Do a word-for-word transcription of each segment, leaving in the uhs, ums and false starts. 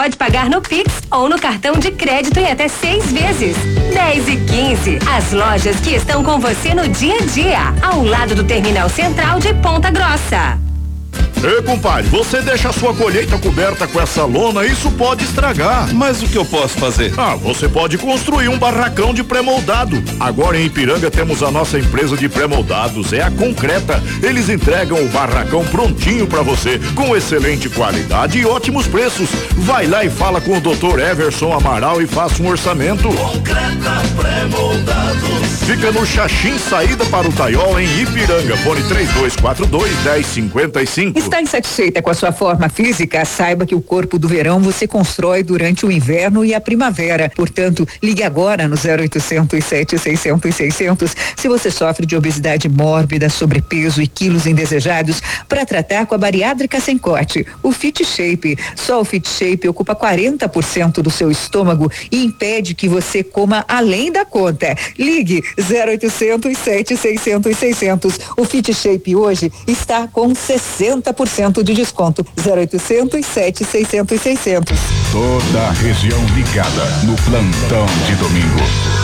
pode pagar no Pix ou no cartão de crédito em até seis vezes. dez e quinze, as lojas que estão com você no dia a dia, ao lado do Terminal Central de Ponta Grossa. Ei, compadre, você deixa a sua colheita coberta com essa lona, isso pode estragar. Mas o que eu posso fazer? Ah, você pode construir um barracão de pré-moldado. Agora em Ipiranga temos a nossa empresa de pré-moldados, é a Concreta. Eles entregam o barracão prontinho pra você, com excelente qualidade e ótimos preços. Vai lá e fala com o doutor Everson Amaral e faça um orçamento. Concreta Pré-moldados. Fica no Xaxim, saída para o Taiol, em Ipiranga. Fone três dois quatro dois, um zero cinco cinco. Está insatisfeita com a sua forma física? Saiba que o corpo do verão você constrói durante o inverno e a primavera. Portanto, ligue agora no zero oitocentos, sete seiscentos, seiscentos se você sofre de obesidade mórbida, sobrepeso e quilos indesejados, para tratar com a bariátrica sem corte, o Fit Shape. Só o Fit Shape ocupa quarenta por cento do seu estômago e impede que você coma além da conta. Ligue zero oitocentos, sete seiscentos, seiscentos. O Fit Shape hoje está com sessenta por cento de desconto. zero oitocentos, sete seiscentos, seiscentos. Toda a região ligada no plantão de domingo.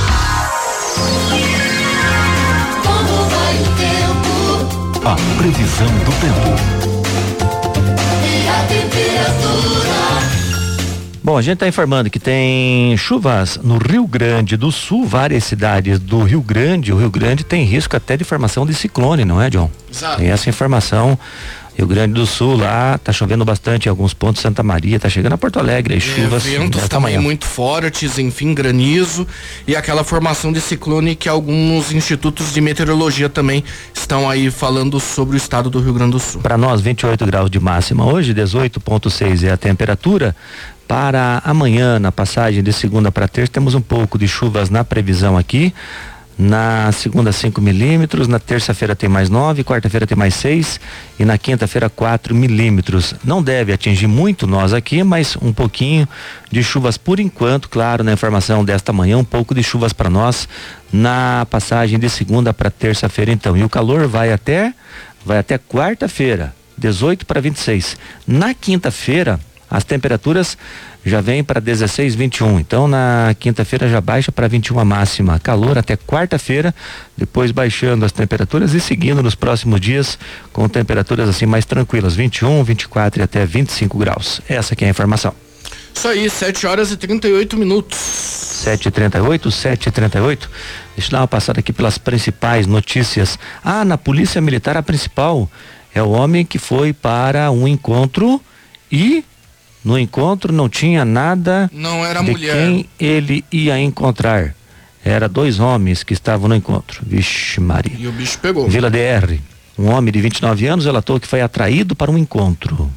Como vai o tempo? A previsão do tempo. E a temperatura? Bom, a gente está informando que tem chuvas no Rio Grande do Sul, várias cidades do Rio Grande. O Rio Grande tem risco até de formação de ciclone, não é, John? Exato. Tem essa informação. Rio Grande do Sul, lá tá chovendo bastante em alguns pontos. Santa Maria, tá chegando a Porto Alegre, as chuvas. É, ventos também muito fortes, enfim, granizo e aquela formação de ciclone que alguns institutos de meteorologia também estão aí falando sobre o estado do Rio Grande do Sul. Para nós, vinte e oito graus de máxima hoje, dezoito vírgula seis é a temperatura. Para amanhã, na passagem de segunda para terça, temos um pouco de chuvas na previsão aqui. Na segunda, cinco milímetros, na terça-feira tem mais nove, quarta-feira tem mais seis e na quinta-feira quatro milímetros. Não deve atingir muito nós aqui, mas um pouquinho de chuvas por enquanto, claro, na informação desta manhã, um pouco de chuvas para nós na passagem de segunda para terça-feira então. E o calor vai até, vai até quarta-feira, dezoito para vinte e seis. Na quinta-feira, as temperaturas já vem para dezesseis, vinte e um. Então na quinta-feira já baixa para vinte e um a máxima. Calor até quarta-feira, depois baixando as temperaturas e seguindo nos próximos dias com temperaturas assim mais tranquilas, vinte e um, vinte e quatro e até vinte e cinco graus. Essa que é a informação. Isso aí, sete horas e trinta e oito minutos. sete e trinta e oito, sete e trinta e oito. Deixa eu dar uma passada aqui pelas principais notícias. Ah, na Polícia Militar a principal é o homem que foi para um encontro e no encontro não tinha nada não era de mulher. Quem ele ia encontrar. Era dois homens que estavam no encontro. Vixe Maria. E o bicho pegou. Vila D R. Um homem de vinte e nove anos relatou que foi atraído para um encontro.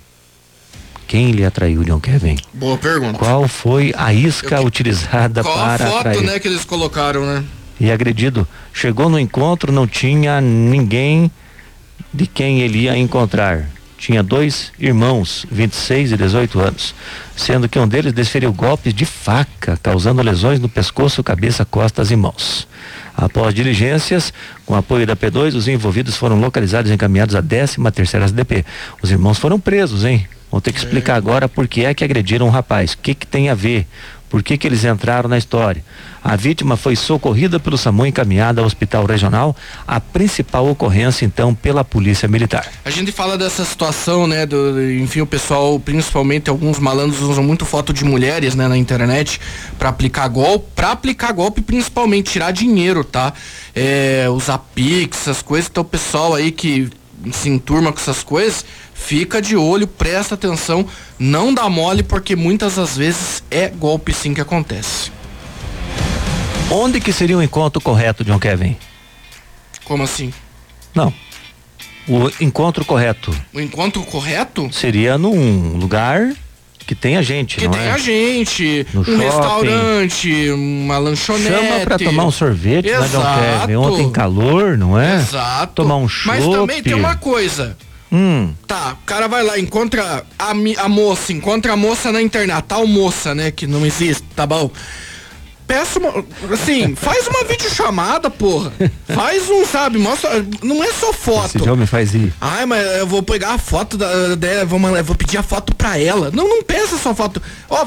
Quem lhe atraiu, John Kevin? Boa pergunta. Qual foi a isca Eu... utilizada Qual para a foto, atrair? né, que eles colocaram, né? E agredido. Chegou no encontro, não tinha ninguém de quem ele ia encontrar. Tinha dois irmãos, vinte e seis e dezoito anos, sendo que um deles desferiu golpes de faca, causando lesões no pescoço, cabeça, costas e mãos. Após diligências, com apoio da P dois, os envolvidos foram localizados e encaminhados à décima terceira S D P. Os irmãos foram presos, hein? Vou ter que explicar agora por que é que agrediram o rapaz, o que que tem a ver, por que que eles entraram na história. A vítima foi socorrida pelo SAMU e encaminhada ao hospital regional, a principal ocorrência então pela Polícia Militar. A gente fala dessa situação, né, do, enfim, o pessoal, principalmente alguns malandros usam muito foto de mulheres, né, na internet para aplicar golpe, para aplicar golpe principalmente tirar dinheiro, tá? É, usar Pix, essas coisas, então o pessoal aí que se enturma com essas coisas, fica de olho, presta atenção, não dá mole porque muitas das vezes é golpe sim que acontece. Onde que seria o encontro correto, John Kevin? Como assim? Não. O encontro correto. O encontro correto? Seria num lugar que tenha gente, que não tenha é? gente, no um shopping, restaurante, uma lanchonete. Chama pra tomar um sorvete, exato, né, John Kevin? Ontem calor, não é? Exato. Tomar um chopp. Mas também tem uma coisa. Hum. Tá, o cara vai lá, encontra a, a moça, encontra a moça na internet, tal moça, né, que não existe, tá bom? Peça uma, assim, faz uma videochamada, porra. Faz um, sabe, mostra, não é só foto. Esse homem faz ir. Ai, mas eu vou pegar a foto da, dela, vou, eu vou pedir a foto pra ela. Não, não peça só foto. Ó,